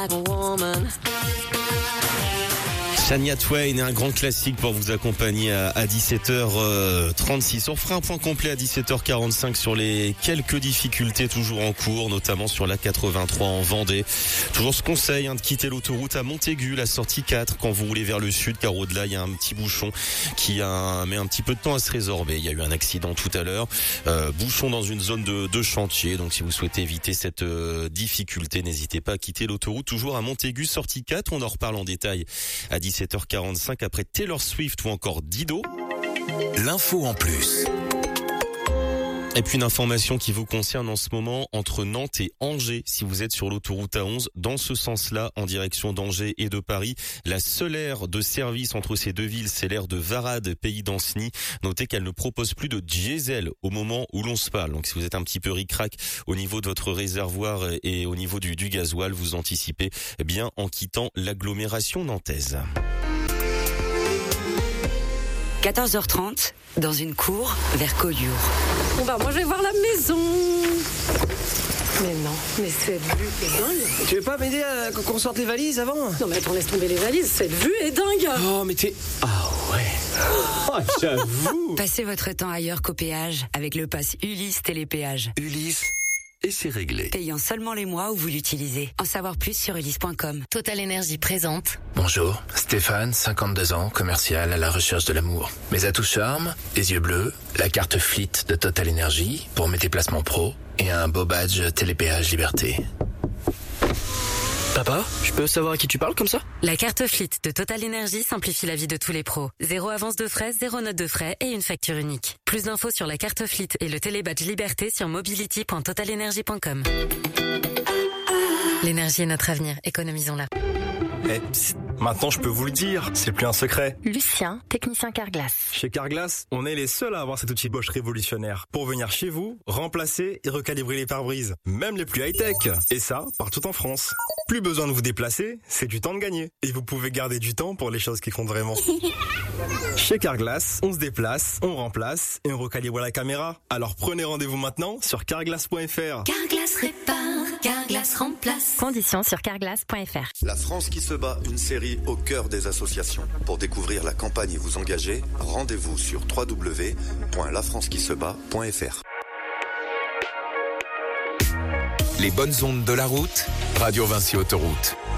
like a woman. Shania Twain est un grand classique pour vous accompagner à 17h36. On fera un point complet à 17h45 sur les quelques difficultés toujours en cours, notamment sur la 83 en Vendée. Toujours ce conseil de quitter l'autoroute à Montaigu, la sortie 4, quand vous roulez vers le sud, car au-delà il y a un petit bouchon qui met un petit peu de temps à se résorber. Il y a eu un accident tout à l'heure, bouchon dans une zone de chantier. Donc si vous souhaitez éviter cette difficulté, n'hésitez pas à quitter l'autoroute toujours à Montaigu, sortie 4. On en reparle en détail à 17h45 après Taylor Swift ou encore Dido. L'info en plus. Et puis une information qui vous concerne en ce moment entre Nantes et Angers. Si vous êtes sur l'autoroute A11, dans ce sens-là, en direction d'Angers et de Paris, la seule aire de service entre ces deux villes, c'est l'aire de Varade, pays d'Anceny. Notez qu'elle ne propose plus de diesel au moment où l'on se parle. Donc si vous êtes un petit peu ric-rac au niveau de votre réservoir et au niveau du gasoil, vous anticipez bien en quittant l'agglomération nantaise. 14h30, dans une cour vers Collioure. Bon bah moi je vais voir la maison. Mais non, mais cette vue est dingue. Tu veux pas m'aider à qu'on sorte les valises avant? Non mais attends, laisse tomber les valises, cette vue est dingue. Oh mais t'es... Ah ouais. Oh, j'avoue. Passez votre temps ailleurs qu'au péage avec le pass Ulysse Télépéage. Ulysse, et c'est réglé. Payant seulement les mois où vous l'utilisez. En savoir plus sur ulysse.com. Total Énergie présente. Bonjour, Stéphane, 52 ans, commercial à la recherche de l'amour. Mes atouts charme, les yeux bleus, la carte Fleet de Total Énergie pour mes déplacements pro et un beau badge Télépéage Liberté. Papa, je peux savoir à qui tu parles comme ça? La carte Fleet de Total Énergie simplifie la vie de tous les pros. 0 avance de frais, 0 note de frais et une facture unique. Plus d'infos sur la carte Fleet et le télébadge Liberté sur mobility.totalenergie.com. L'énergie est notre avenir, économisons-la. Eh, psst, maintenant je peux vous le dire, c'est plus un secret. Lucien, technicien Carglass. Chez Carglass, on est les seuls à avoir cet outil Bosch révolutionnaire pour venir chez vous, remplacer et recalibrer les pare-brises, même les plus high-tech. Et ça, partout en France. Plus besoin de vous déplacer, c'est du temps de gagner. Et vous pouvez garder du temps pour les choses qui comptent vraiment. Chez Carglass, on se déplace, on remplace et on recalibre la caméra. Alors prenez rendez-vous maintenant sur carglass.fr. Carglass répare, Carglass remplace. Conditions sur carglass.fr. La France qui se bat, une série au cœur des associations. Pour découvrir la campagne et vous engager, rendez-vous sur www.lafrancequisebat.fr. Les bonnes ondes de la route, Radio Vinci Autoroute.